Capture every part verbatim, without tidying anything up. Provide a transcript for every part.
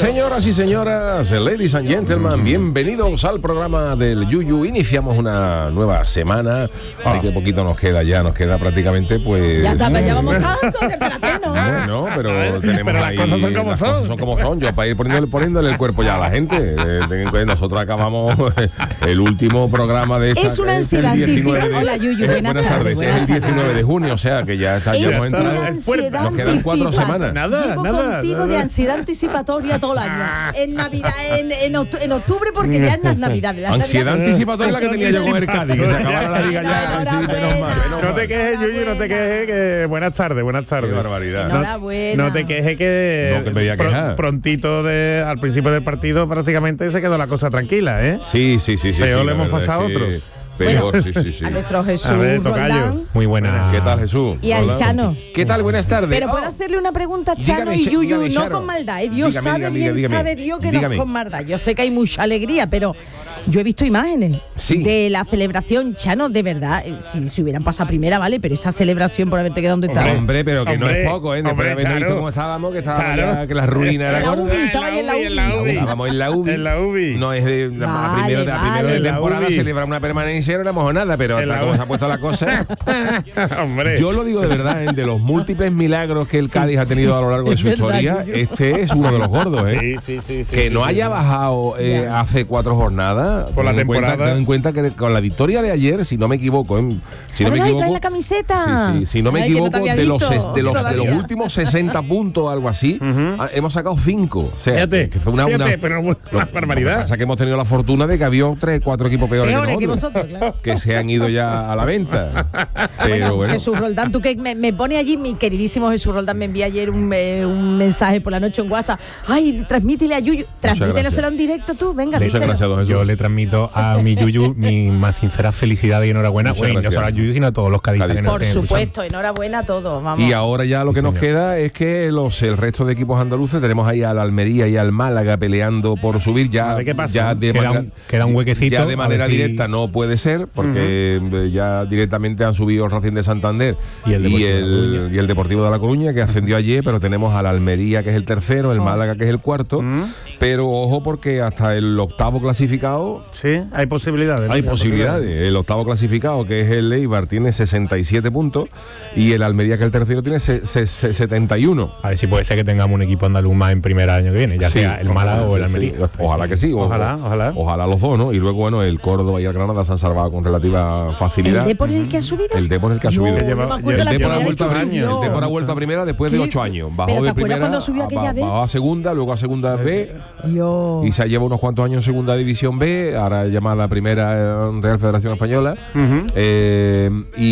Señoras y señoras, ladies and gentlemen, bienvenidos al programa del Yuyu. Iniciamos una nueva semana. Ay, qué poquito nos queda ya, nos queda prácticamente pues... Ya está, ya vamos tanto, espérate, ¿no? No, no, pero tenemos pero las ahí, cosas son como las son. Cosas son como son. Yo para ir poniéndole, poniéndole el cuerpo ya a la gente. Eh, nosotros acabamos el último programa de esta. Es una ansiedad anticipatoria. Hola, Yuyu, buenas, buenas tardes. tardes. Es el diecinueve de junio, o sea que ya está. Ya Es hemos una entrado. ansiedad Nos quedan cuatro anticipa- semanas. Nada, Llevo nada, contigo nada. de ansiedad anticipatoria todo el año. En Navidad, en, en, oct- en octubre, porque ya en las Navidades. Las Ansiedad Navidades- anticipatoria la que tenía yo con el Cádiz, que se acabara la liga ya. Sí, menos mal, menos No te mal. quejes, Yuyu, no te quejes, que buenas tardes, buenas tardes. Qué barbaridad. No, Enhorabuena. no te quejes que, No, que me voy a quejar. prontito de, al principio del partido prácticamente se quedó la cosa tranquila, ¿eh? Sí, sí, sí, sí. Peor sí, le la hemos verdad pasado es que otros. Peor, sí, sí, sí. A nuestro Jesús A ver, tocayo. Roldán Muy buena. ¿Qué tal, Jesús? y al Hola. Chano. ¿Qué tal? Buenas tardes. Pero puedo Oh. hacerle una pregunta a Chano Dígame, y Ch- Yuyu, dígame, no Chano. con maldad. ¿eh? Dios Dígame, sabe dígame, bien, dígame. sabe Dios que Dígame. no es con maldad. Yo sé que hay mucha alegría, pero yo he visto imágenes Sí. de la celebración. Chano, de verdad, eh, si, si hubieran pasado primera, vale, pero esa celebración por haberte quedado donde estaba. Hombre, pero que Hombre, no es poco, ¿eh? Después hombre, de habernos visto Charo. cómo estábamos, que estábamos Charo. ya, que la ruina era En la gorda. UBI, estaba ahí en la en la UBI. UBI. Estábamos en la UBI. En la UBI. No es de la Vale, primero de, a primero vale. de En la temporada UBI. celebrar una permanencia no éramos nada, pero En hasta la cómo UBI. se ha puesto la cosa. Hombre. Yo lo digo de verdad, ¿eh? De los múltiples milagros que el Sí, Cádiz ha tenido sí. a lo largo de Es su verdad, historia, Yuyu. este es uno de los gordos, ¿eh? Sí, sí, sí, sí, Que sí, no sí. haya bajado eh, Ya. hace cuatro jornadas. Por la ten en cuenta- temporada. ten en cuenta que con la victoria de ayer, si no me equivoco, ¿eh? si no me ¿Verdad? Y equivoco, trae la camiseta. Sí, sí, si no me Ay, que no equivoco, te había de, los, visto ses- de, los, de los todavía. últimos sesenta puntos, algo así, ah, hemos sacado cinco. O sea, Fíjate, que fue una, una fíjate, pero una lo- barbaridad. Lo que pasa es que hemos tenido la fortuna de que había tres, cuatro equipos peores, Peores que que nosotros, vosotros, claro. que se han ido ya a la venta. Pero Bueno, bueno. Jesús Roldán, tú que me, me pone allí, mi queridísimo Jesús Roldán me envía ayer un, eh, un mensaje por la noche en WhatsApp. Ay, transmítele a Yuyu, transmítelo en directo tú, venga, Muchas díselo. gracias, don Jesús. Yo le transmito a mi Yuyu mi más sincera felicidad y enhorabuena. Muchas Bueno, y no gracias. solo a Yuyu, sino a todos los cadistas que Cádiz. nos Por estén supuesto, enhorabuena a todos, vamos. Y ahora ya lo Sí, que nos señor. queda es que los el resto de equipos andaluces tenemos ahí al Almería y al Málaga peleando por subir. Ya, A ver qué pasa. ya de Queda manera, un- queda un huequecito, Ya de a manera ver si- directa no puede ser, porque eh, ya directamente han subido el Racing de Santander Y el Deportivo de La el, Coruña. y el Deportivo de La Coruña, que ascendió ayer, pero tenemos al Almería, que es el tercero, el Oh. Málaga, que es el cuarto. Pero ojo, porque hasta el octavo clasificado Sí, hay posibilidades. ¿no? hay posibilidades. El octavo clasificado, que es el Eibar, tiene sesenta y siete puntos y el Almería, que es el tercero, tiene se- se- se- setenta y uno. A ver si puede ser que tengamos un equipo andaluz más en primer año que viene, ya Sí, sea el Málaga o el sí, Almería. sí. Ojalá que sí. o- Ojalá, ojalá. Ojalá los dos, ¿no? Y luego, bueno, el Córdoba y el Granada se han salvado con relativa ¿El facilidad. Depor el que ha subido? El Depor el que ha Yo subido. no Lleva- me acuerdo el de la El Depor ha primera vuelto a vez que años. subió. el Depor ha vuelto a primera después de ¿Qué? ocho años. Pero Bajó ¿te de acuerdas primera cuando subió a- aquella a- vez? bajó a segunda, luego a segunda B Yo. y se lleva unos cuantos años en segunda división B, ahora llamada primera eh, Real Federación Española. Ujú. Eh,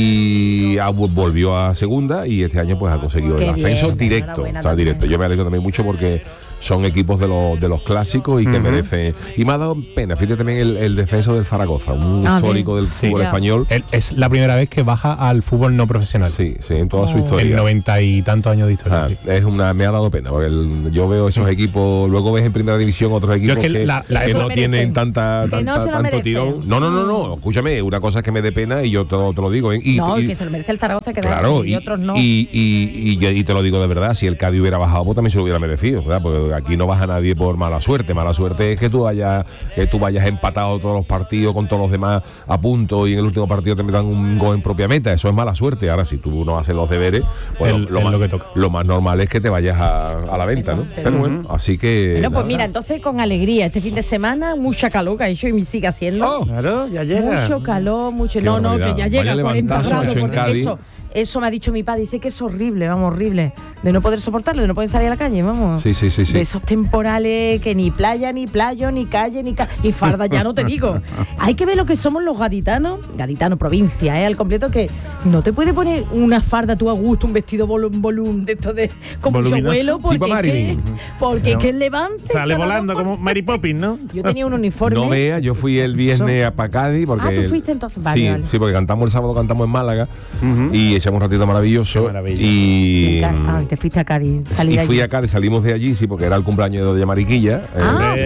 y a- volvió a segunda y este año pues ha conseguido Qué el ascenso bien, directo, enhorabuena o sea, también. directo. Yo me alegro también mucho porque son equipos de los de los clásicos y que Ujú. merecen. Y me ha dado pena, fíjate también el, el descenso del Zaragoza, un Ah, histórico bien. del fútbol Ya. español. Él- es la primera vez que baja al fútbol no profesional. Sí, sí, en toda su Oh. historia. En noventa y tantos años de historia. Ah, sí. es una, me ha dado pena, porque el- yo veo esos equipos, luego ves en primera división otros equipos es que que, la- la- que se lo no merecen. tienen tanta, Que no tanta- se lo tanto merecen. tirón. No, no, no, no, escúchame, una cosa es que me dé pena y yo te lo, te lo digo. ¿eh? Y, no, y- que se lo merece el Zaragoza que Claro, y, y, otros no. y, y, y- y te lo digo de verdad, si el Cádiz hubiera bajado, pues también se lo hubiera merecido, ¿verdad? Porque aquí no baja nadie por mala suerte. Mala suerte es que tú vayas, que tú vayas empatado todos los partidos con todos los demás a punto y en el último partido te metan un gol en propia meta. Eso es mala suerte. Ahora, si tú no haces los deberes, pues El- lo, es más, lo que toca. lo más normal es que te vayas a, a la venta, ¿no? Pero- Pero bueno, así que. Bueno, pues nada. mira, entonces con alegría, este fin de semana, mucha calor que ha hecho y sigue haciendo. Oh, Claro, ya llega. Mucho calor, mucho. Qué No, no, barbaridad. que ya llega Vaya a cuarenta levantazo grados. mucho en Porque Cádiz. eso, eso me ha dicho mi padre, dice que es horrible, vamos, horrible. De no poder soportarlo, de no poder salir a la calle, vamos. Sí, sí, sí, sí. De esos temporales que ni playa, ni playo, ni calle, ni ca y farda, ya no te digo. Hay que ver lo que somos los gaditanos, gaditano provincia, ¿eh? Al completo, que no te puede poner una farda tú a gusto, un vestido volum, volum de esto de con mucho Voluminoso. vuelo, porque Tipo es que, Marilyn. porque es que el levante. Sale cada volando dos por- como Mary Poppins, ¿no? Yo tenía un uniforme. No vea, yo fui el viernes a Pacadi porque Ah, ¿tú fuiste entonces? Vale, sí, vale. sí, porque cantamos el sábado, cantamos en Málaga Ujú. y echamos un ratito maravilloso. Qué maravilla. Y, Ah, te fuiste a Cádiz, salí y de fui allí. a Cádiz, salimos de allí, sí, porque era el cumpleaños de Doña Mariquilla. eh, Ah, Eh,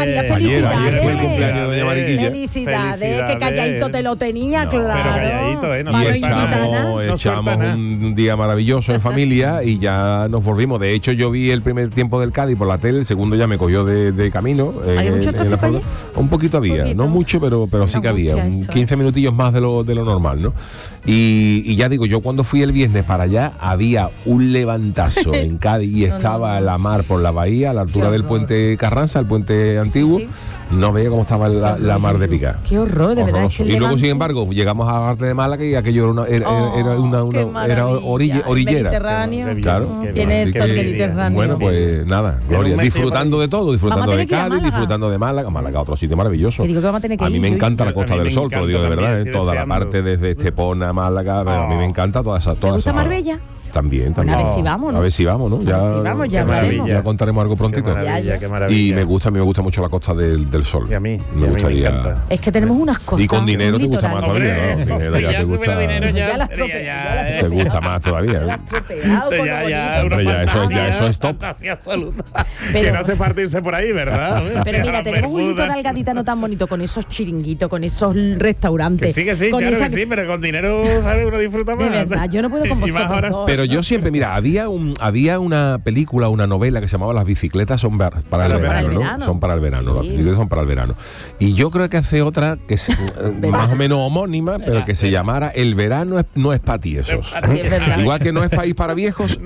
María, Ayer, felicidades. ayer fue el cumpleaños de doña Mariquilla. Felicidades, que Felicidades. calladito te lo tenía, No, claro. pero calladito, ¿eh? No Y Mano suelta nada. gitana. echamos, No echamos suelta nada. un día maravilloso en familia y ya nos volvimos. De hecho, yo vi el primer tiempo del Cádiz por la tele, el segundo ya me cogió de, de camino. ¿Había en- mucho en la tráfico forma- allí? Un poquito había, Poquito. no mucho, pero, pero sí Una que había, angustia un eso, ¿eh? quince minutillos más de lo, de lo normal, ¿no? Y, y ya digo, yo cuando fui el viernes para allá había un levantazo en Cádiz y No, no, estaba no. la mar por la bahía, a la altura Qué del horror. puente Carranza, el puente antiguo. sí. No veía cómo estaba la, la mar de picar. Qué horror, de verdad. Es que Horroroso. el Y luego, sin Levante- embargo, llegamos a la parte de Málaga y aquello era una, era, Oh, era una, una- qué era maravilla. orilla- El orillera. Mediterráneo. Qué bien, Claro. qué Tiene bien, esto qué el bien. Mediterráneo. Bueno, pues nada, Gloria, un mes disfrutando tiempo de todo, disfrutando Vamos a de tener que ir a Cádiz, Málaga. disfrutando de Málaga. Málaga, otro sitio maravilloso. Que digo que vamos a tener que A mí ir, me yo- encanta la A Costa mí del me Sol, te lo digo de encanta verdad, también, ¿eh? estoy Toda la deseando. parte desde Estepona, Málaga, pero a mí me Oh. encanta toda esa toda gusta esa zona. Marbella? También, Bueno, también. a ver si vamos, ¿no? A ver si vamos, ¿no? A ver si vamos, ya qué maravilla. veremos. Ya contaremos algo Qué prontito. maravilla, Ya, ya. qué maravilla. Y me gusta, a mí me gusta mucho la Costa del, del Sol. Y a mí, y a mí me me gustaría. encanta. Es que tenemos unas costas. Y con dinero un te gusta litoral. más todavía, ¿no? Hombre, Dinero si ya ya te tuviera gusta. dinero ya Ya las sería tropeo, ya, ya las ¿eh? Te gusta más todavía. Ya ¿eh? las tropeado Eso con ya, lo ya, bonito. una Hombre, ya, eso- fantasía, ya eso es top. fantasía absoluta. Pero- que no hace partirse por ahí, ¿verdad? Pero mira, La tenemos un Bermuda. litoral gaditano tan bonito con esos chiringuitos, con esos restaurantes. Que sí, que sí, con claro esa- que sí, pero con dinero, ¿sabes? Uno disfruta De más. verdad, yo no puedo con Y más vosotros ahora- dos. Pero yo siempre, mira, había un había una película, una novela que se llamaba Las bicicletas son ver- para el Son para verano, el ¿no? verano. Son para el verano, Sí. las bicicletas son para el verano. Y yo creo que hace otra que es eh, más o menos homónima, pero que se llamara El verano es- no es para tiesos. Sí, es verdad. Igual que no es país para viejos,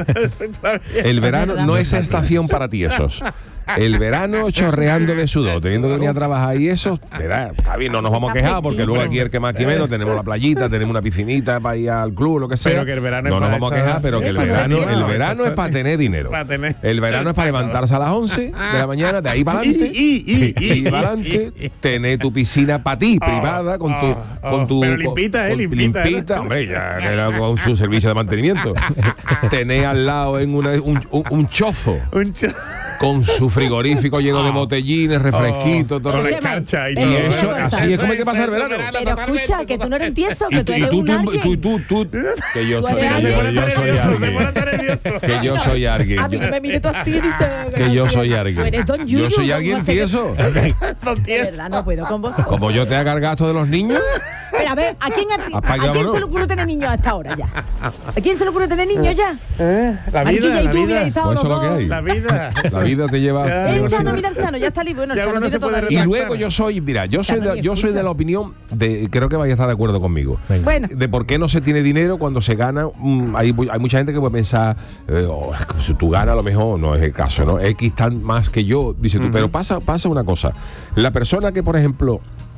el verano verdad. no es estación para tiesos. El verano chorreando de sudor, teniendo que venir a trabajar y eso, verá, está bien, no nos Eso vamos a está quejar porque fresquito. luego aquí el que más que menos tenemos la playita, tenemos una piscinita para ir al club, lo que sea. Pero que el verano es no nos para vamos a echar- quejar, pero que el Para verano, echar el tieso. verano es para tener dinero. Para tener- El verano es para levantarse a las once de la mañana, de ahí para adelante. Y- y- y- Y para adelante, tener tu piscina para ti, Oh, privada, con tu. oh, con tu pero limpita, ¿eh? con- Limpita, ¿eh? limpita, hombre, ya era con su servicio de mantenimiento. Tener al lado en una, un, un, un chozo Un ch- con su frigorífico lleno de botellines, refresquitos, Oh, todo con lo la Pero escarcha y pero todo. y eso, una así cosa. es como hay que pasar el Eso es verano. Pero escucha, que tú no eres un tieso, que Y tú tú, y eres tú, un tú, alguien. tú, tú, tú, que yo Tú soy, eres que Se yo, pone alguien. yo tan soy nervioso, se pone alguien. tan nervioso. Que yo soy alguien. A mí no me mires tú así, dice. Que yo soy Tú alguien. eres don Yo Yuyu, soy ¿cómo alguien hace que- tieso. Don De Tieso. verdad, no puedo con vosotros. Como yo te haga el gasto de los niños. Pero a ver, ¿a quién, a, ti- Apaga, ¿a quién vámonos. se le ocurre tener niños hasta ahora ya? ¿A quién se le ocurre tener niños ya? La Mariquilla vida, y la tú habéis vida. estado Pues los eso es lo que dos. hay. La vida. La vida te lleva. Ya, El digo, Chano, sí. mira el Chano, ya está libre. Bueno, el Ya Chano uno tiene se puede todavía. Y luego yo soy, mira, yo soy, Chano, de, ni yo soy de escucha. la opinión de, creo que vaya a estar de acuerdo conmigo. Bueno. De por qué no se tiene dinero cuando se gana. mm, hay, hay mucha gente que puede pensar, eh, oh, es que si tú ganas, a lo mejor no es el caso, ¿no? X tan más que yo, dice tú. Pero pasa, pasa una cosa. La persona que, por ejemplo,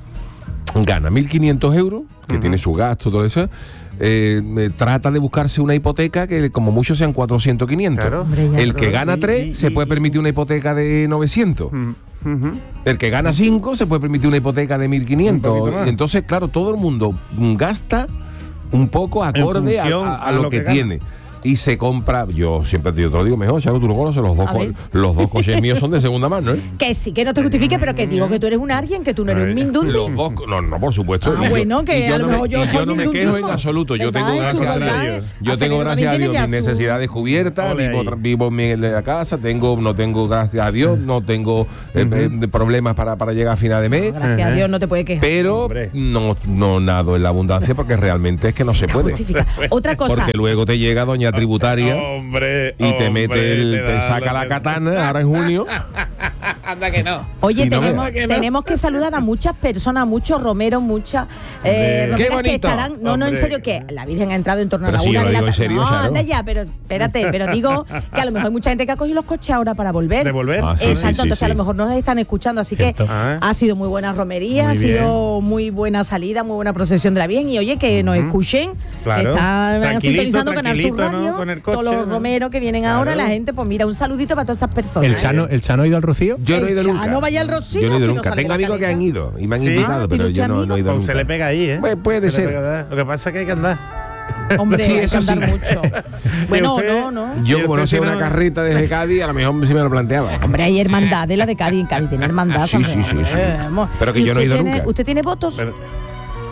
gana mil quinientos euros, que tiene su gasto, todo eso, eh, eh, trata de buscarse una hipoteca que como mucho sean cuatrocientos, quinientos. Claro. Hombre, ya. El que gana Y- tres y- se puede y- permitir una hipoteca de novecientos. Mm, ujú. El que gana cinco se puede permitir una hipoteca de mil Un quinientos. poquito más. Y entonces, claro, todo el mundo mm, gasta un poco acorde a, función a- a a lo, lo que, que gana. tiene. Y se compra, yo siempre te lo digo mejor, Charo, tú lo conoces, los dos, A co- ver. los dos coches míos son de segunda mano, ¿eh? Que sí, que no te justifique, pero que digo que tú eres un alguien, que tú no eres un Ay, mindundi. Los dos, co- no, no, por supuesto. Ah, Y yo- bueno, que y yo a lo no me- mejor yo y soy no me mindundismo. quejo en absoluto. Yo ¿Verdad? tengo, Es su gracias a bondad, Dios, ¿eh? yo Acevedo tengo, gracias también a tiene Dios, ya mis su- necesidades cubiertas, Ole vivo, ahí. tra- vivo en mi- la casa, tengo, no tengo, gracias a Dios, no tengo eh, eh, de problemas para, para llegar a final de mes. Gracias a Dios no te puede quejar. Pero Hombre. no, no nado en la abundancia porque realmente es que no se Está puede. justificado. Otra cosa. Porque luego te llega doña tributaria Hombre, y te mete hombre, el, te te da saca lo la que- katana ahora en junio. Anda que no. Oye, Y no tenemos, veas. Que no. tenemos que saludar a muchas personas, muchos romeros, muchas eh, Hombre. romeras Qué que bonito. estarán. No, no, en Hombre. serio, que la Virgen ha entrado en torno Pero a la si una yo lo de la digo en tarde. serio, No, Charo. anda ya, pero espérate, pero digo que a lo mejor hay mucha gente que ha cogido los coches ahora para volver. ¿De volver? Ah, sí, Exacto, sí, sí, entonces a lo sí. mejor nos están escuchando, así Cierto. que Ah. ha sido muy buena romería, Muy ha sido muy buena salida, muy buena procesión de la Virgen y oye, que nos escuchen, Claro. están Tranquilito, sintonizando Canal Sur tranquilito, ¿no? Radio, Con el todos coche, los ¿no? romeros que vienen Claro. ahora, la gente, pues mira, un saludito para todas esas personas. ¿El ¿eh? Chano, ¿El Chano ha ido al Rocío? Yo no he El ido nunca. Chano vaya al Rocío, Yo no he ido si no nunca. sale Tengo la amigos que han calidad. ido y me han Sí. invitado, Ah, pero ¿tiene yo no, usted no he ido Pues nunca. se le pega ahí, ¿eh? Pues puede Se le ser. pega. Lo que pasa es que hay que andar. Hombre, Sí, hay que eso andar sí. mucho. Bueno, usted- no, no. Yo ¿Y como usted no sé si una no- carreta desde Cádiz, a lo mejor sí me lo planteaba. Hombre, hay hermandad de la de Cádiz. En Cádiz tiene hermandad. Sí, sí, sí, sí. hombre, vamos. Pero que ¿Y yo no he usted ido tiene- nunca. ¿Usted tiene votos? Pero-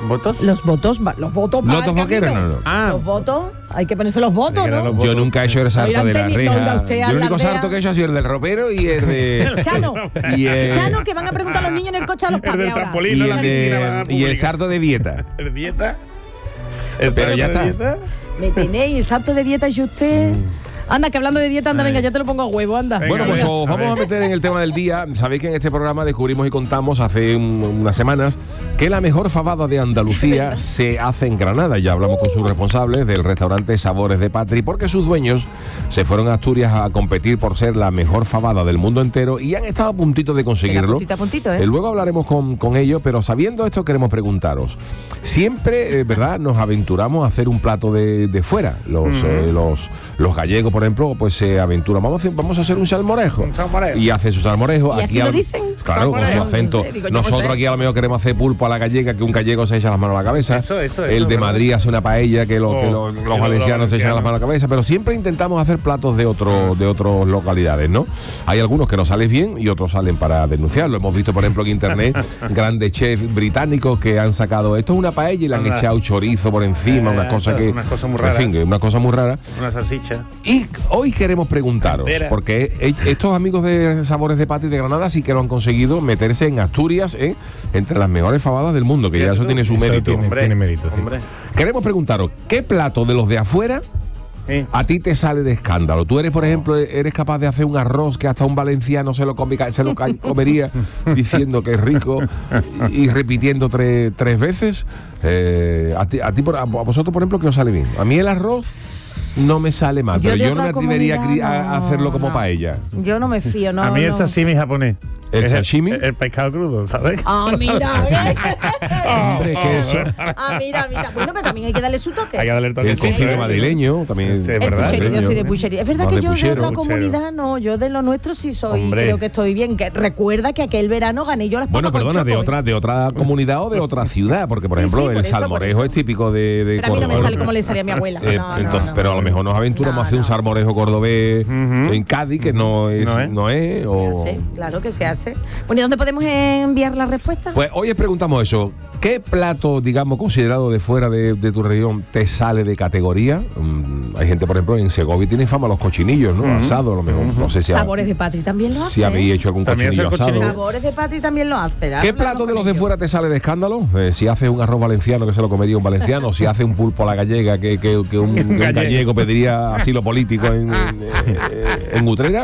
¿Votos? Los votos, va- los votos para ¿Votos el vaqueros? cabildo. No, no. Ah. Los votos, hay que ponerse los votos, Hay que dar ¿no? los Yo nunca he hecho el salto Oigan, de la Teni, no irá reja. usted a Yo el la único aldea. salto que he hecho ha sido el del ropero y el de... Chano, y el, Chano, que van a preguntar a los niños en el coche a los El del padres ahora. trampolín. y no el, la de- piscina y el pública. salto de dieta. ¿El dieta? ¿El Pero salto ya de está. dieta? Me tenéis el salto de dieta y usted... Anda, que hablando de dieta, anda, venga, ya te lo pongo a huevo, anda. Venga, Bueno, pues venga. os A vamos a ver. meter en el tema del día. Sabéis que en este programa descubrimos y contamos hace un- unas semanas que la mejor fabada de Andalucía se hace en Granada. Ya hablamos con sus responsables del restaurante Sabores de Patri, porque sus dueños se fueron a Asturias a competir por ser la mejor fabada del mundo entero y han estado a puntito de conseguirlo. puntito a puntito, ¿eh? Eh, Luego hablaremos con, con ellos, pero sabiendo esto queremos preguntaros. Siempre, eh, ¿verdad?, nos aventuramos a hacer un plato de, de fuera. Los, eh, los, los gallegos, por ejemplo, pues se aventuran. Vamos a hacer, vamos a hacer un salmorejo. Un salmorejo. Y hace su salmorejo. ¿Y así lo al- dicen? Claro, con su Salmorejo. acento. No sé, digo, yo no Nosotros sé. aquí a lo mejor queremos hacer pulpo a la gallega, que un gallego se echa las manos a la cabeza. Eso, eso, El eso, de ¿verdad? Madrid hace una paella, que, los, Oh, que los, y los los valencianos se echan las valencianos. manos a la cabeza. Pero siempre intentamos hacer platos de otro, de otras localidades, ¿no? Hay algunos que nos salen bien y otros salen para denunciarlo. Hemos visto, por ejemplo, en internet grandes chefs británicos que han sacado esto es una paella y le han Anda. echado chorizo por encima, Eh, una cosa que. una cosa muy En rara. fin, que una cosa muy rara. Una salchicha. Y hoy queremos preguntaros, Entera. porque e- estos amigos de Sabores de Patri de Granada sí que lo han conseguido meterse en Asturias, ¿eh?, entre las mejores fabadas del mundo, que ya eso tiene su Eso mérito. tiene- Hombre, mérito, sí. Hombre. Queremos preguntaros, ¿qué plato de los de afuera Sí. a ti te sale de escándalo? Tú eres, por ejemplo, eres capaz de hacer un arroz que hasta un valenciano se lo, come- se lo ca- comería diciendo que es rico y, y repitiendo tres, tres veces. Eh, a, ti, a, ti por- a vosotros, por ejemplo, ¿qué os sale bien? A mí el arroz no me sale mal, Yo pero de yo no me otra atrevería a, cri- a- comunidad, a hacerlo como no. paella. Yo no me fío, no. a mí el no. sashimi japonés. ¿El Es sashimi? El, el pescado crudo, ¿sabes? Ah, mira, ¿eh? Hombre, que eso. Ah, mira, mira. Bueno, pero también hay que darle su toque. Hay que darle el toque. El cocido madrileño también. Sí, El ¿verdad? puchero, yo soy de Madrileño. puchería. Es verdad Más que de yo de puchero. otra Puchero. comunidad no, yo de lo nuestro sí soy, Hombre. creo que estoy bien. Que recuerda que aquel verano gané yo las papas Bueno, con perdona, de choco, ¿eh? otra, de otra comunidad o de otra ciudad, porque por Sí, ejemplo sí, por el eso, por salmorejo eso. es típico de, de Pero a mí no me Córdoba. sale como le salía a mi abuela. Eh, No, no, entonces, no. pero a lo mejor nos aventuramos No, a hacer un no. salmorejo cordobés Ujú. en Cádiz, que no es, No es. no es, Se o- hace, claro que se hace. Bueno, ¿y dónde podemos enviar la respuesta? Pues hoy os preguntamos eso. ¿Qué plato, digamos, considerado de fuera de, de tu región te sale de categoría? Mm, hay gente, por ejemplo, en Segovia tiene fama los cochinillos, ¿no? Asado, a lo mejor. No sé si, ha- Sabores de Patri también lo hace. si habéis hecho algún También cochinillo hace el asado. cochinillo. Sabores de Patri también lo hace. ¿Qué Hablamos plato de con los de ellos. fuera te sale de escándalo? Eh, si hace un arroz valenciano que se lo comería un valenciano, si hace un pulpo a la gallega que, que- que un, que un Gallego. gallego pediría asilo político en, en, eh, en Utrera.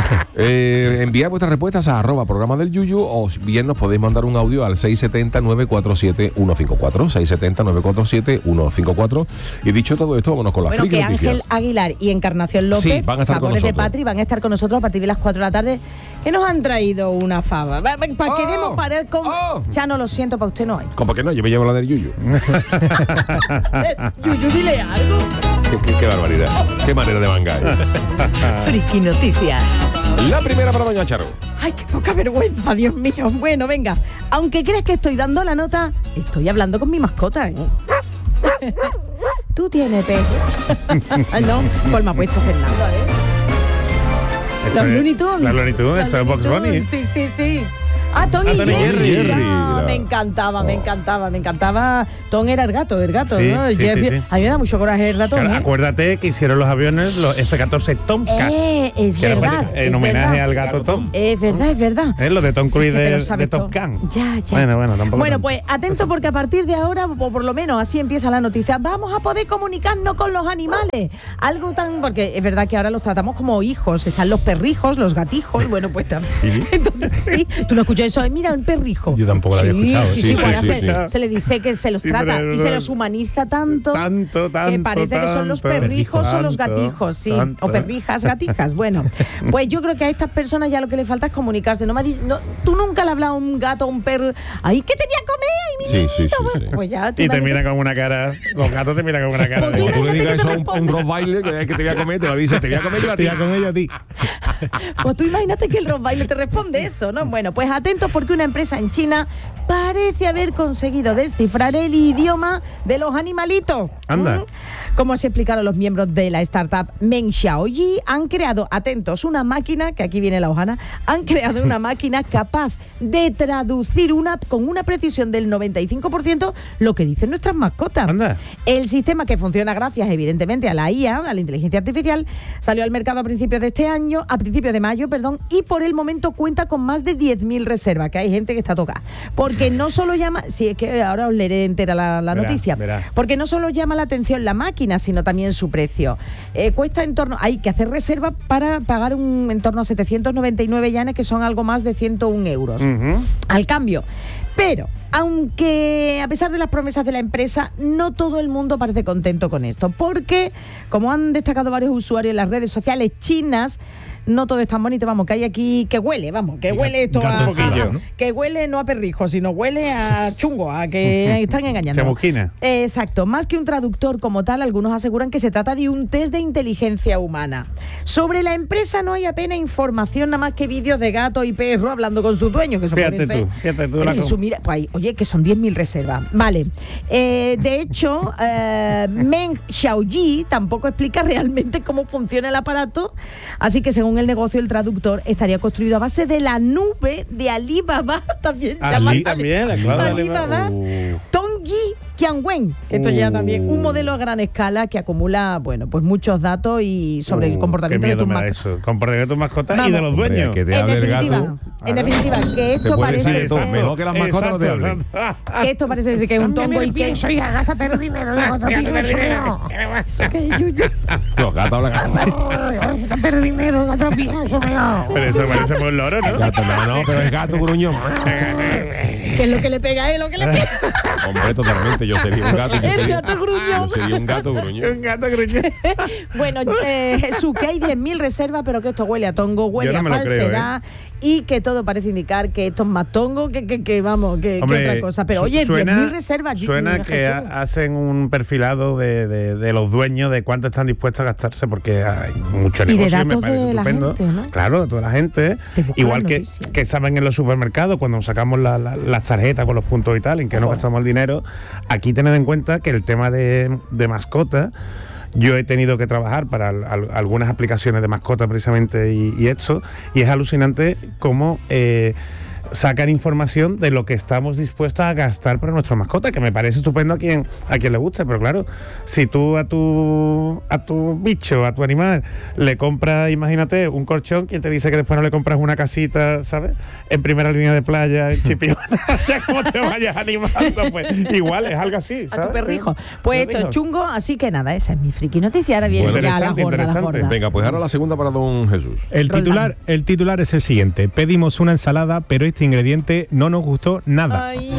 Eh, enviad vuestras respuestas a arroba programa del Yuyu o bien nos podéis mandar un audio al seis siete cero, nueve cuatro siete, uno cinco cuatro. seis siete cero, nueve cuatro siete, uno cinco cuatro. Y dicho todo esto, vámonos con las Bueno, friki que noticias. Ángel Aguilar y Encarnación López, Sí, van a estar con Sabores de nosotros. Patri, van a estar con nosotros a partir de las cuatro de la tarde, que nos han traído una fava. Va- va- pa- Oh, queremos parar con... oh. Chano, lo siento, para usted no hay. ¿Cómo que no? Yo me llevo la del Yuyu. A ver, Yuyu, dile algo. qué, qué- qué barbaridad. Qué manera de mangar. Friki Noticias. La primera para Doña Charo. Ay, qué poca vergüenza, Dios mío. Bueno, venga. Aunque creas que estoy dando la nota, estoy hablando con mi mascota, ¿eh? Tú tienes pez. Ay, no, pues me ha puesto Fernando, ¿eh? Esto Los es- Looney Tunes. Los Looney Tunes, Los esto es Bugs Looney Bunny. Tunes, Sí, sí, sí. Ah, Tom Ah, y Tom y Jerry. Jerry. Ah, Jerry. me encantaba, me encantaba, me encantaba. Tom era el gato, el gato, Sí, ¿no? sí, Jerry- sí, sí. A mí me da mucho coraje el ratón. Claro, ¿eh? acuérdate que hicieron los aviones los F catorce Tomcat. Eh, es que era verdad, en es homenaje verdad. al gato Tom. Es verdad, es verdad. Es lo de Tom Sí, Cruise que te lo de, sabes de Top todo. Gun. Ya, ya. Bueno, bueno, tampoco Bueno, tanto. pues atento porque a partir de ahora, o por lo menos así empieza la noticia, vamos a poder comunicarnos con los animales. Algo tan... Porque es verdad que ahora los tratamos como hijos. Están los perrijos, los gatijos, bueno, pues también. Entonces sí, tú no escuchas eso, mira, un perrijo. Yo tampoco lo había Sí, escuchado. Sí, Sí, sí, sí, ahora sí, se, sí. se le dice que se los Sí, trata pero y no- se los humaniza tanto, Tanto, que tanto, parece que son los tanto. perrijos o los Tanto, gatijos, sí, tanto. o perrijas, gatijas. Bueno, pues yo creo que a estas personas ya lo que le falta es comunicarse. No me ha di- no, tú nunca le has hablado a un gato, a un perro, ay, ¿qué te voy a comer? Ay, mi Sí, sí, niñito, sí, pues, sí. pues ya. tú Y te imagínate- miran con una cara. Los gatos te miran con una cara. Pues de- tú Tú le digas Imagínate que eso te a un, a un responda. Rottweiler que, que te voy a comer, te lo dice, te voy a comer yo a ti. Tía con ella a ti. Pues tú imagínate que el Rottweiler te responde eso, ¿no? Bueno, pues atentos porque una empresa en China parece haber conseguido descifrar el idioma de los animalitos. Anda. ¿Mm? Como se explicaron los miembros de la startup Meng Xiaoyi, han creado, atentos, una máquina, que aquí viene la hojana, han creado una máquina capaz de traducir una, con una precisión del noventa y cinco por ciento lo que dicen nuestras mascotas. Anda. El sistema, que funciona gracias evidentemente a la I A, a la inteligencia artificial, salió al mercado a principios de este año, a principios de mayo, perdón, y por el momento cuenta con más de diez mil reservas, que hay gente que está tocada. Porque no solo llama, si es que ahora os leeré entera la, la Verá, noticia, verá. porque no solo llama la atención la máquina, sino también su precio. Eh, cuesta en torno, hay que hacer reserva para pagar un en torno a setecientos noventa y nueve yanes, que son algo más de ciento un euros. Ujú. Al cambio. Pero, aunque a pesar de las promesas de la empresa, no todo el mundo parece contento con esto, porque, como han destacado varios usuarios en las redes sociales chinas, no todo es tan bonito, vamos, que hay aquí que huele, vamos, que huele esto gato a, poquillo, a- ¿no? que huele no a perrijo, sino huele a chungo, a que están engañando. Chamusquina. Exacto, más que un traductor como tal, algunos aseguran que se trata de un test de inteligencia humana. Sobre la empresa no hay apenas información, nada más que vídeos de gato y perro hablando con su dueño, que eso Fíjate puede ser. tú, fíjate tú la Eh, co- su mira- pues, ahí, oye, que son diez mil reservas. Vale. Eh, de hecho, eh, Meng Xiaoyi tampoco explica realmente cómo funciona el aparato, así que según el negocio, el traductor estaría construido a base de la nube de Alibaba, también Ah, llamada sí, también, la clave de Alibaba. Alibaba. Uh. Tongyi Qianwen, que esto ya Uh. también un modelo a gran escala que acumula, bueno, pues muchos datos y sobre el Uh, comportamiento qué de miedo tus me da mascotas. eso. Comportamiento de tus mascotas y Vamos. de los Hombre, dueños. que te En hable el definitiva, gato. en definitiva, que Te esto puede parece decir todo, ser- mejor que las mascotas no te Exacto, hablen. exacto. que esto parece que es un tongo y que Soy gástate el dinero de otro pienso. eso que yuyu. Los gatos hablan. Gástate el dinero de otro pienso. Pero eso parece por loro, ¿no? Gato, no, no, pero es gato gruñón. Que es lo que le pega a él, lo que le pega. Hombre, totalmente. Yo sería un gato. Yo El sería, gato gruñón. yo sería un gato gruñón. Un gato gruñón. Bueno, eh, Jesús, que hay diez mil reservas, pero que esto huele a tongo, huele Yo no a me lo creo, falsedad y que todo parece indicar que esto es más tongo que, que, que vamos, que, que Hombre, otra cosa. Pero su- oye, suena- diez mil reservas. Suena Jesús. que ha- hacen un perfilado de, de- de los dueños de cuánto están dispuestos a gastarse, porque hay mucho Y de negocio y me datos parece de la estupendo. gente, ¿no? Claro, de toda la gente. Te busco Igual la que, noticia. que saben en los supermercados, cuando sacamos la- la- las tarjetas con los puntos y tal, en que no Ojo. gastamos el dinero. Aquí tened en cuenta que el tema de, de mascotas, yo he tenido que trabajar para al- al- algunas aplicaciones de mascotas precisamente y, y esto, y es alucinante cómo eh, sacan información de lo que estamos dispuestos a gastar para nuestra mascota, que me parece estupendo a quien a quien le guste, pero claro, si tú a tu a tu bicho, a tu animal, le compras, imagínate, un colchón, ¿quién te dice que después no le compras una casita, ¿sabes? En primera línea de playa, en Chipiona, ya como te vayas animando, pues igual es algo así, A ¿sabes? tu perrijo. Pues esto Perrijo. es chungo, así que nada, esa es mi friki noticia. Ahora viene Bueno, ya la interesante, gorda, la interesante. gorda. Venga, pues ahora la segunda para don Jesús. El Roldán. titular, el titular es el siguiente. Pedimos una ensalada, pero este ingrediente no nos gustó nada. Ay,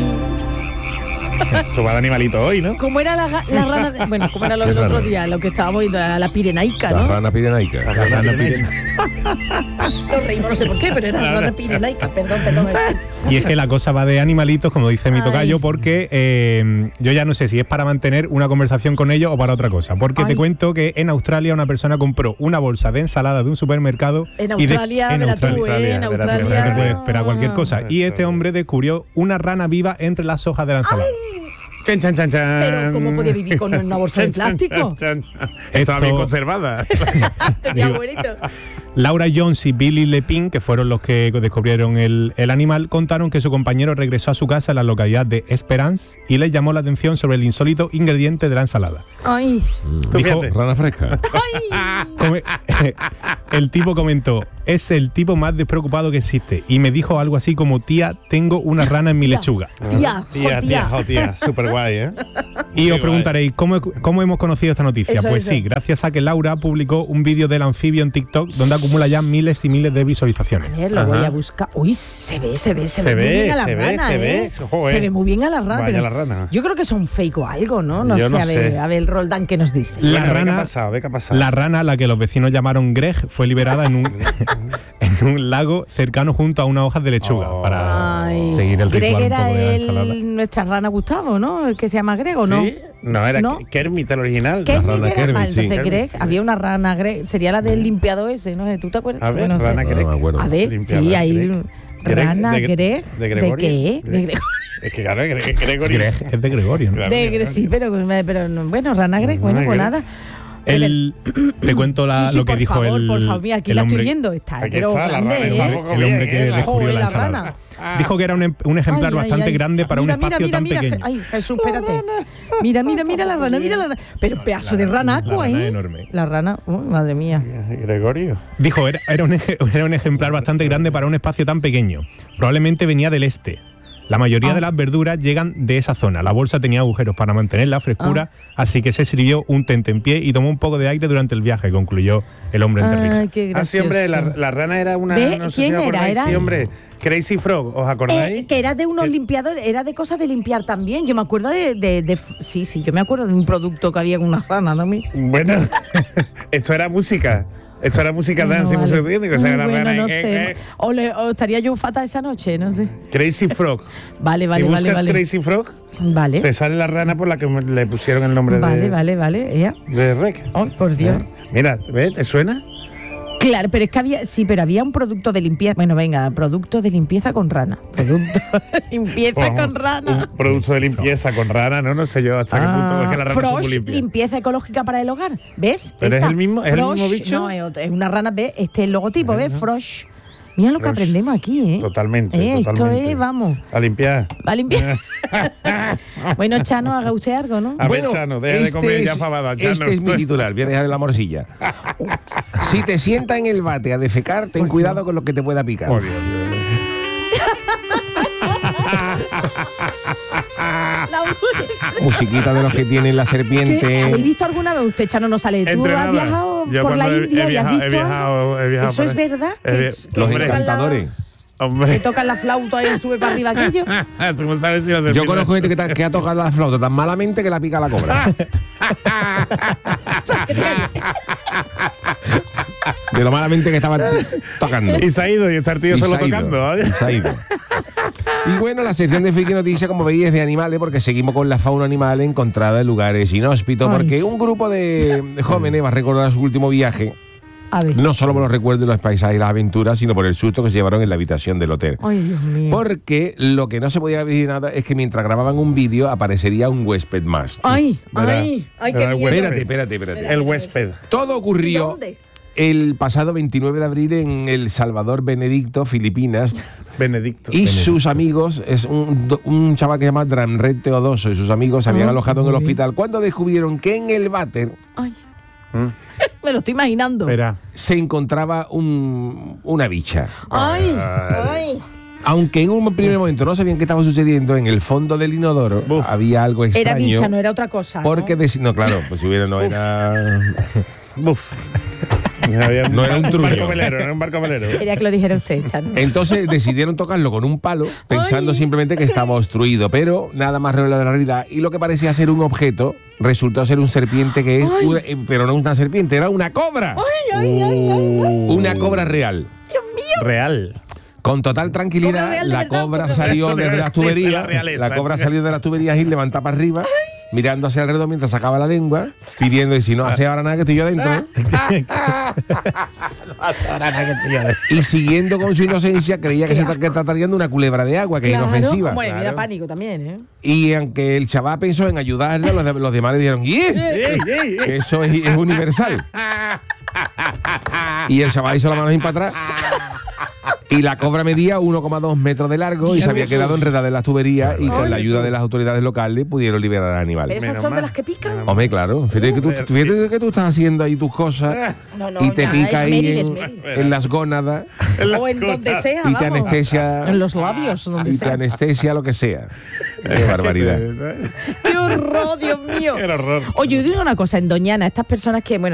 Esto va de animalito hoy, ¿no? ¿cómo era la, ga- la rana? de- bueno, ¿cómo era lo ¿Qué del otro rana? día? Lo que estábamos viendo, la, la pirenaica, La ¿no? rana pirenaica. La rana pirena. Nos reímos, no sé por qué, pero era la rana pirenaica. Perdón, perdón. Y es que la cosa va de animalitos, como dice mi Ay. tocayo, porque eh, yo ya no sé si es para mantener una conversación con ellos o para otra cosa. Porque Ay. te cuento que en Australia una persona compró una bolsa de ensalada de un supermercado. En y de- Australia, en verá tú, Australia. ¿eh? En verá tú, O sea, Australia. te puedes esperar cualquier cosa. Y este Australia. hombre descubrió una rana viva entre las hojas de la ensalada. Chan, chan, chan, chan. Pero ¿cómo podía vivir con una bolsa de Chan, chan, plástico? chan, chan. Estaba Esto- bien conservada. Tenía abuelito. Laura Jones y Billy Lepin, que fueron los que descubrieron el, el animal, contaron que su compañero regresó a su casa en la localidad de Esperance y les llamó la atención sobre el insólito ingrediente de la ensalada. Ay, Tú Dijo- fíjate. Rana fresca. ay. Come- el tipo comentó, es el tipo más despreocupado que existe. Y me dijo algo así como, tía, tengo una rana en mi Tía. lechuga. Tía, Tía, jo, tía, tía. jo, tía. Súper guay, ¿eh? Y Qué os guay. preguntaréis, ¿cómo, ¿cómo hemos conocido esta noticia? Eso, pues eso. sí, gracias a que Laura publicó un vídeo del anfibio en TikTok donde acumula ya miles y miles de visualizaciones. A ver, lo voy Ajá. a buscar. Uy, se ve, se ve, se, Se ve, muy ve, bien a la se ve, rana, se ¿eh? ve. Joder. Se ve muy bien a la rana. Vaya pero la rana. Yo creo que son fake o algo, ¿no? No Yo sé, no a ver, sé. a ver, Roldán, ¿qué nos dice? La Bueno, ve qué ha rana, pasado, ve qué ha pasado. la rana, la que los vecinos llamaron Greg, fue liberada en un, en un lago cercano junto a unas hojas de lechuga Oh. para Ay, seguir el Greg ritual un era poco de la el- ensalada. nuestra rana Gustavo, ¿no? El que se llama Grego, ¿no? Sí, No, era ¿No? Kermit el original. Kermit rana era Kermit, mal, sí. entonces Greg, sí. había una rana Greg, sería la del limpiado ese, no sé, ¿tú te acuerdas? A ver, Bueno, no sé. rana No, Greg. no me acuerdo. A ver, Limpia sí, rana hay Greg. un- Greg, rana de- Greg, de ¿de Gregorio. qué? De Greg. Gregorio. Es que claro, Greg, Gregorio. Greg es de Gregorio, ¿no? Claro, De Gre- Gregorio. sí, pero, pero no, bueno, rana Greg, bueno, Rana pues Greg. nada. El, te cuento la, Sí, sí, lo que por dijo favor, el, por favor, mira, aquí el la hombre, estoy viendo, está, Aquí pero está, la grande, rana, ¿eh? está el poco hombre bien, que ¿eh? descubrió Joder, la la ensalada. rana. Dijo que era un, em- un ejemplar Ay, ay, bastante ay. grande para Mira, un espacio mira, tan mira, pequeño. mira, Ay, Jesús, espérate. Mira, mira, mira la rana, mira la rana. Pero pedazo de ranaco la ahí. rana enorme. La rana, oh, madre mía. Gregorio. Dijo, era, era, un, eje- era un ejemplar bastante grande para un espacio tan pequeño. Probablemente venía del este. La mayoría Ah. de las verduras llegan de esa zona. La bolsa tenía agujeros para mantener la frescura, así que se sirvió un tentempié y tomó un poco de aire durante el viaje, concluyó el hombre entre risas. Ay, qué Ah, sí, gracioso. hombre, la, la rana era una. ¿Ve? No sé ¿Quién si os era? acordáis. Era- Sí, hombre. Crazy Frog, ¿os acordáis? Eh, que era de unos Que- limpiadores, era de cosas de limpiar también. Yo me acuerdo de, de- de- Sí, sí, yo me acuerdo de un producto que había con unas ranas también. Bueno, esto era música. Esto era música dance y No, música vale. técnica. O sea, Muy la bueno, rana. no eh, sé. eh. O, le- o estaría yo fatal esa noche, no sé. Crazy Frog. Vale, vale, si vale, buscas vale. Crazy Frog, Vale. te sale la rana por la que me- le pusieron el nombre Vale, de, vale, vale. ea. de Rec. Oh, por Dios. Mira, ¿ves? ¿Te suena? Claro, pero es que había, sí, pero había un producto de limpieza. Bueno, venga, producto de limpieza con rana. Producto de limpieza Vamos, con rana. Un producto de limpieza con rana, no, no sé yo hasta qué punto es que las ranas son muy Frosh, limpias. limpieza ecológica para el hogar. ¿Ves? ¿Pero es Esta, el mismo- es el Frosh, mismo bicho? No, es, otro, es una rana, ¿ves? Este es el logotipo, ¿ves? Frosh. Mira lo que Frosh. aprendemos aquí, ¿eh? Totalmente, Eh, totalmente. Esto es, vamos, A limpiar. va a limpiar. Bueno, Chano, haga usted algo, ¿no? A ver, Chano, deja de comer ya es- fabada, Chano. Este es mi titular, voy a dejar en la morcilla. Si te sientas en el bate a defecar, ten cuidado con lo que te pueda picar. Oh, Dios, Dios, Dios. La música. Musiquita de los que tienen la ¿Qué? serpiente. ¿Habéis visto alguna vez? Usted, Chano, no sale. ¿Tú Entrenada. has viajado Yo por la cuando he- India he y has viajado- visto he viajado- algo? he viajado ¿Eso por es ahí. verdad? He Que- vi- que Los tocan la- encantadores. que Hombre, tocan la flauta y sube para arriba aquello. tú no sabes si la Yo serpiente- conozco gente que, ta- que ha tocado la flauta tan malamente que la pica la cobra. De lo malamente que estaba tocando. Y se ha ido y está el tío Y solo se ha ido, tocando. y se ha ido. Y bueno, la sección de Friki Noticias, como veis, es de animales, porque seguimos con la fauna animal encontrada en lugares inhóspitos, Ay. porque un grupo de de jóvenes va a recordar su último viaje, A ver. no solo por los recuerdos de los paisajes y las aventuras, sino por el susto que se llevaron en la habitación del hotel. Ay, Dios mío. Porque lo que no se podía ver nada es que mientras grababan un vídeo aparecería un huésped más. Ay, Verá, ay, ay, qué verá el miedo. Espérate, espérate, espérate. El huésped. Todo ocurrió ¿Dónde? el pasado veintinueve de abril en El Salvador, Benedicto, Filipinas. Benedicto. Y sus amigos, es un, do- un chaval que se llama Dramret Teodoso, y sus amigos se habían Ah, alojado en el muy bien. hospital cuando descubrieron que en el váter Ay, Mm. me lo estoy imaginando. Verá. se encontraba un- una bicha. Ay, ay. Aunque en un primer momento no sabían qué estaba sucediendo, en el fondo del inodoro Buf. había algo extraño. Era bicha, no era otra cosa. ¿no? Porque deci- no, claro, pues si hubiera no era Buf. Había No era un truño. barco velero, no era un barco velero. Quería que lo dijera usted, Chano. Entonces decidieron tocarlo con un palo, pensando Ay. simplemente que estaba obstruido, pero nada más revelado de la realidad. Y lo que parecía ser un objeto resultó ser un serpiente que es, Ay. una- eh, pero no una serpiente, era una cobra. Ay, ay, ay, ay. Una cobra real. Real. Con total tranquilidad, Cobra real de la verdad, cobra cobra salió real. desde las Sí, de la tuberías. realeza. La cobra salió de las tuberías y levantaba para arriba, mirando hacia alrededor mientras sacaba la lengua, pidiendo, y si no hace ahora nada que estoy yo adentro. ¿eh? Y siguiendo con su inocencia, creía que se está que trataría de una culebra de agua, que es Claro. inofensiva. Bueno, me da Claro. pánico también, ¿eh? Y aunque el chaval pensó en ayudarle, los, de- los demás le dijeron, "¡Yeah!". Ey, ey, ey. Que eso es, es universal. Y el chaval hizo la mano así para atrás. Y la cobra medía uno coma dos metros de largo y se había quedado enredada en las tuberías, y con la ayuda de las autoridades locales pudieron liberar al animal. ¿Pero esas Menos son de mal. las que pican? Menos Hombre, claro. Fíjate que, tú, fíjate que tú estás haciendo ahí tus cosas No, no, y te ya, pica ahí esmeril, en, esmeril. en las gónadas O en donde sea, y te vamos. anestesia. En los labios, donde Y te sea. anestesia lo que sea. Qué barbaridad. ¡Qué horror, Dios mío! Qué horror. Oye, yo digo una cosa, en Doñana, estas personas que, bueno,